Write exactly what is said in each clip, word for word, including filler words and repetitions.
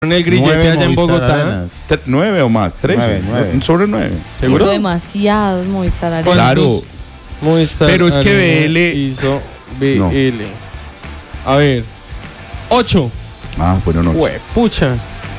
En el grillete Nueve allá en Movistar Bogotá. Arenas. Tre- ¿Nueve o más? ¿Trece? Nueve, nueve. Un sobre nueve. ¿Seguro? Hizo demasiados Movistar Arenas. Claro. Movistar Pero es que Arena B L hizo B L. A ver. ocho. Ah, bueno, no. Pucha.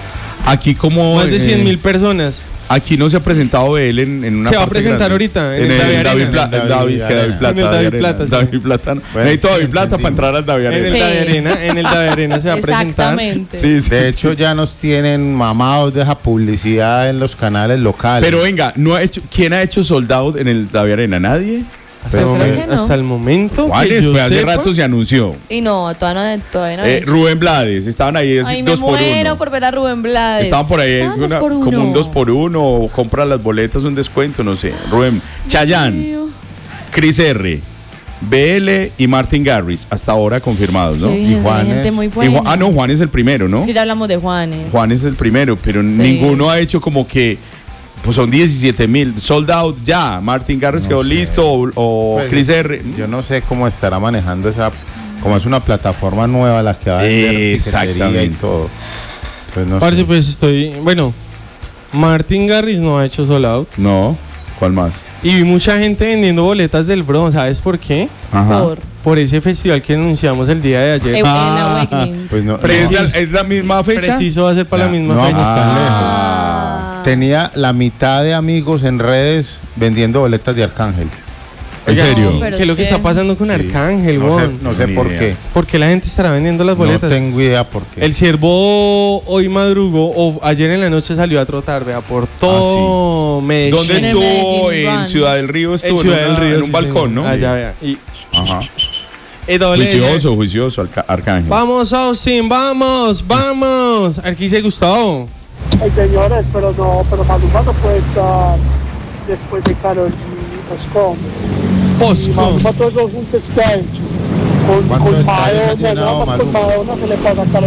Aquí como... Más de eh, cien mil personas. Aquí no se ha presentado B L en, en una Se va a parte presentar grande. ahorita, en En el David el David Arena. Plata. En el David, es que David David Plata. En el David Arena. Plata, sí. David Plata. no. Bueno, Necesito sí, David Plata entendí. para entrar al David En Arena. el Sí. David Arena, en el David Arena se va a presentar. Exactamente. Sí, sí, De sí. hecho, ya nos tienen mamados de esa publicidad en los canales locales. Pero venga, no ha hecho, ¿quién ha hecho sold out en el David Arena? ¿Nadie? Hasta, Pero el- creo que no. hasta el momento. ¿Cuáles? que yo Pues hace sepa, rato se anunció. Y no, todavía no, todavía no. Eh, Rubén Blades, estaban ahí es- Ay, me dos por muero uno. por ver a Rubén Blades. Estaban por ahí Estaban una- dos por como uno. un dos por uno, o compra las boletas, un descuento, no sé. Rubén, Chayanne, Mío. Chris R, B L y Martin Garrix, hasta ahora confirmados, ¿no? Qué Y bien, Juanes. gente muy Y buena. Juan- ah, no, Juan es el primero, ¿no? Es que ya hablamos de Juanes. Juan es el primero, pero ninguno ha hecho como que, pues son diecisiete mil, sold out ya. Martin Garrix No quedó sé. listo, o, o Pues, Chris R. Yo no sé cómo estará manejando esa. Como es una plataforma nueva la que va a vender Exactamente. tiquetería y todo. Pues no Parce, sé. pues estoy. Bueno, Martin Garrix no ha hecho sold out. No, ¿cuál más? Y vi mucha gente vendiendo boletas del Bronx. ¿Sabes por qué? Ajá. Por Por ese festival que anunciamos el día de ayer. en Ah, Awakenings. Pues no, Pero es, no, la, es la misma fecha. Preciso va a ser para Ya, la misma no fecha. vamos tan lejos. Ah. Tenía la mitad de amigos en redes vendiendo boletas de Arcángel. ¿En Oiga, serio? No, pero ¿Qué es lo es que que- está pasando con Sí. Arcángel, No sé, weón? no sé Ni por idea. qué. ¿Por qué la gente estará vendiendo las boletas? No tengo idea por qué. El ciervo hoy madrugó, o ayer en la noche salió a trotar, vea, por todo Medellín. ¿Dónde En el estuvo? Medellín En Run. Ciudad del Río estuvo. En Ciudad del una- Río. En un sí, balcón, señor. ¿no? Allá, vea. Y, Ajá. y doble Juicioso, juicioso, Arca- Arcángel. Vamos, Austin, vamos, vamos. Aquí dice Gustavo. Ay, señores, pero no, pero Maluma no puede estar después de Karol G y Poscom. Y Posco. Maluma todos esos juntos que ha hecho. Con, ¿Cuántos con estadios ha Madonna, llenado nada más con Maluma? Madonna se le pasa a Karol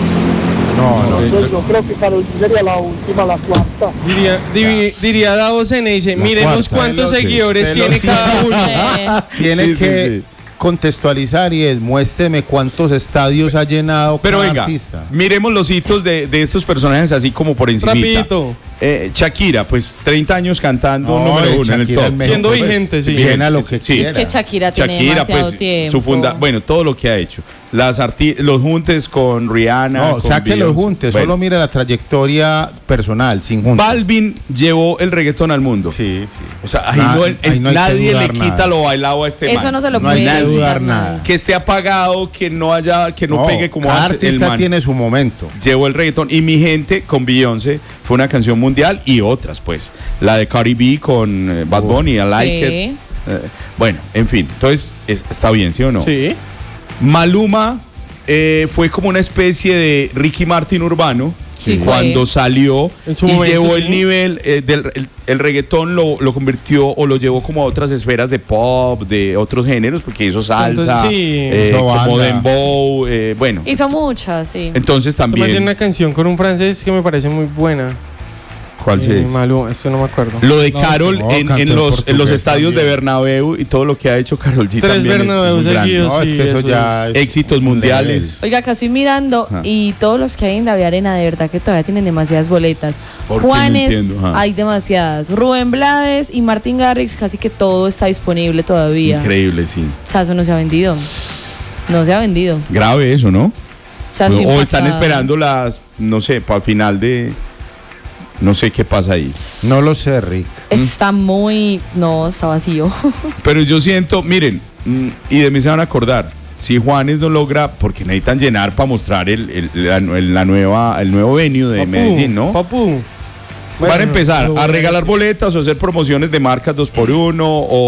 G. No, no. Entonces yo creo que Karol G sería la última, la cuarta. Diría, divi- diría Davos N, dice, La miremos cuarta. cuántos Se lo- seguidores se lo- tiene cada uno. Eh, Tiene Sí, sí, que sí. contextualizar y es, muéstreme cuántos estadios ha llenado Pero cada venga, artista. miremos los hitos de, de estos personajes así como por encima. Rapidito. Eh, Shakira, pues treinta años cantando No, número de uno en el Shakira top. en México, Siendo pues, vigente, sí. Llena lo que Sí. quiera. es que Shakira tiene Shakira, demasiado pues tiempo. su funda, bueno, todo lo que ha hecho. Las arti los juntes con Rihanna. No, con saque los Beyoncé. juntes, Bueno, solo mira la trayectoria personal, sin juntes. Balvin llevó el reggaetón al mundo. Sí, sí. O sea, ahí Na- no, ahí no hay que nadie le dudar quita nada. lo bailado a este Eso man. no se lo No hay puede que quitar dudar nadie. nada. Que esté apagado, que no haya, que no, pegue como cada antes el artista man. tiene su momento. Llevó el reggaetón y Mi Gente con Beyoncé fue una canción mundial y otras pues, la de Cardi B con eh, Bad Bunny, I Like Sí. It. Eh, bueno, en fin, entonces es- está bien, ¿sí o no? Sí. Maluma eh, fue como una especie de Ricky Martin urbano. Sí, fue. Cuando salió En su y momento, llevó sí. el nivel eh, del el, el reggaetón lo, lo convirtió o lo llevó como a otras esferas de pop, de otros géneros, porque hizo salsa, Entonces, sí. eh, Hizo como banda. dembow, eh, bueno. Hizo muchas, sí. Entonces Tomás tiene también, una canción con un francés que me parece muy buena. ¿cuál Eh, es? Maluma, esto no me acuerdo. Lo de No, Carol no, en, cantó en en los, en los portugués estadios de también. Bernabéu y todo lo que ha hecho Karol G Tres también es- es Bernabéus muy grande. seguidos. No, es sí, que eso eso ya es Éxitos un mundiales. Oiga, acá estoy mirando Ajá. y todos los que hay en David Arena, de verdad que todavía tienen demasiadas boletas. ¿Por qué? No Juanes, entiendo, ajá. hay demasiadas. Rubén Blades y Martin Garrix, casi que todo está disponible todavía. Increíble, sí. O sea, eso no se ha vendido. No se ha vendido. Grave eso, ¿no? O sea, sí o pasa- están esperando las, no sé, para el final de... No sé qué pasa ahí. No lo sé, Rick. Está muy... No, está vacío. Pero yo siento, miren, mm, y de mí se van a acordar, si Juanes no logra, porque necesitan llenar para mostrar el, el- la, el- la nueva, el nuevo venue de Papu, Medellín, ¿no? Papu. Van a Bueno, empezar lo a voy regalar decir. boletas o hacer promociones de marcas dos por uno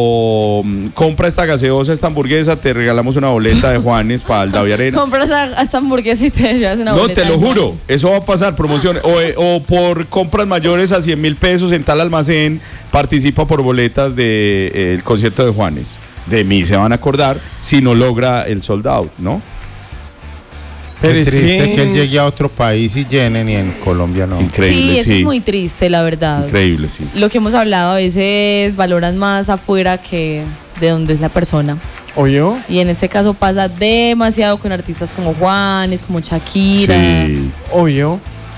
o mm, compra esta gaseosa, esta hamburguesa, te regalamos una boleta de Juanes para el David Arena. Compras a, a esta hamburguesa y te llevas una No, boleta te lo de juro, Juanes. eso va a pasar, promociones. O, eh, o por compras mayores a cien mil pesos en tal almacén, participa por boletas del de, eh, el concierto de Juanes. De mí se van a acordar si no logra el sold out, ¿no? Pero Qué es triste que- que él llegue a otro país y llenen y en Colombia no. Increíble, Sí, eso sí. es muy triste, la verdad. Increíble, sí. Lo que hemos hablado, a veces valoran más afuera que de donde es la persona. ¿Oyó? Y en este caso pasa demasiado con artistas como Juanes, como Shakira. Sí. ¿Oyó?